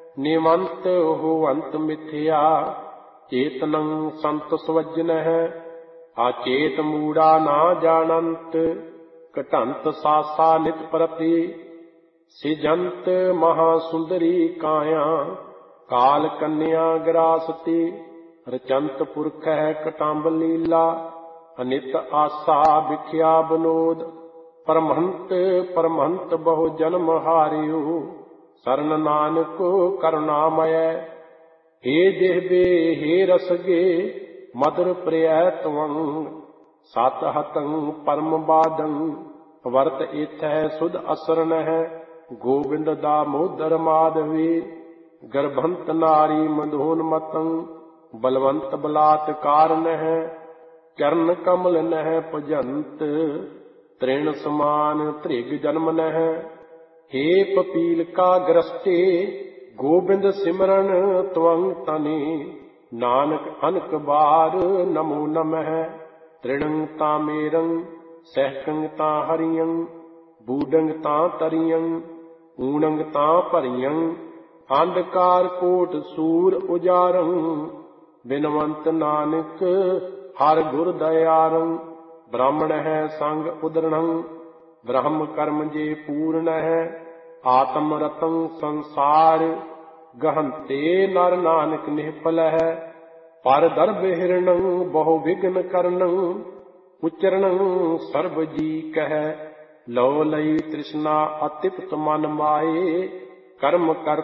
निवंत होवंत मिथ्या चेतनं संत स्वजन है आचेत मूढ़ा ना जानंत कटंत सासा नित प्रति सिजंत महासुंदरी काया काल कन्या ग्रासती रचंत पुरख है कटाम्ब लीला अनित आशा विख्या विनोद परमहंत परमहंत बहु जन्म हारियो शरण नानक करुणामय हे जिह्वे हे रसगे मधुर प्रिय त्वं सत हतं परम बादं वर्त इथै सुध असरण है गोविंद दामोदर माधवी गर्भंत नारी मधोन्मतं बलवंत बलात्कार है चरण कमल नह भजंत तृण समान त्रिग जन्म नह हे पपील का ग्रस्ते गोविंद सिमरन त्वं तनि नानक अनक बार नमो नमः तृणं तामेरं सहकं ता हरियं बूडंग ता तरियं ऊणंग ता भरियं अंधकार कोट सूर उजारं बिनवंत नानक हर गुर दयारं ब्राह्मण है संग उदरणं ब्रह्म कर्म जे पूर्ण है आत्म रतं संसार गहंते नर नानक निष्फल है पर दर्भ हिरणं बहु विघ्न करनं उच्चरणं सर्व जी कह लो लई तृष्णा अतिप्त मन माए कर्म कर